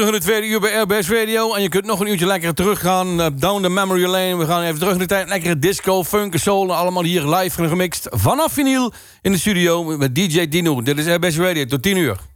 In het tweede uur bij RBS Radio. En je kunt nog een uurtje lekker teruggaan. Down the memory lane. We gaan even terug in de tijd. Lekkere disco, funk en soul. Allemaal hier live gemixt. Vanaf vinyl in de studio met DJ Dino. Dit is RBS Radio. Tot 10 uur.